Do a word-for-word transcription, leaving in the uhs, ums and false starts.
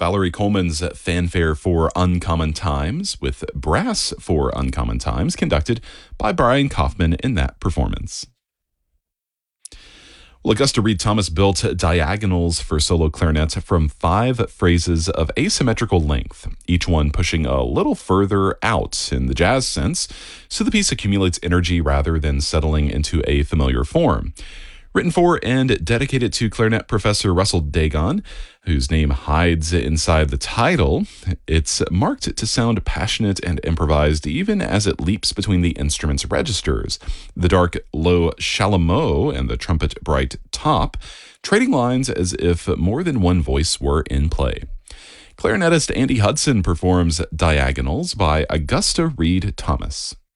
Valerie Coleman's Fanfare for Uncommon Times with Brass for Uncommon Times, conducted by Brian Kaufman in that performance. Well, Augusta Reed Thomas built diagonals for solo clarinet from five phrases of asymmetrical length, each one pushing a little further out in the jazz sense, so the piece accumulates energy rather than settling into a familiar form. Written for and dedicated to clarinet professor Russell Dagon, whose name hides inside the title, it's marked to sound passionate and improvised even as it leaps between the instrument's registers. The dark, low chalumeau and the trumpet bright top, trading lines as if more than one voice were in play. Clarinetist Andy Hudson performs Diagonals by Augusta Reed Thomas.